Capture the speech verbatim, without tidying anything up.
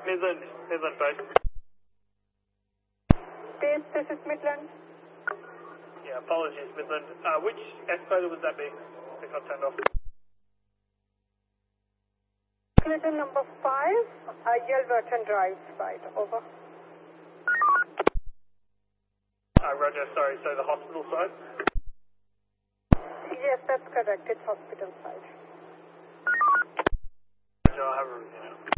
Midland, Midland base. Dave, this is Midland. Yeah, apologies, Midland. Uh, which escalator would that be? I think I turned off. Escalator number five, uh, Yelverton Drive side, over. Uh, Roger, sorry, so the hospital side? Yes, that's correct. It's hospital side. Roger, I'll have a review now.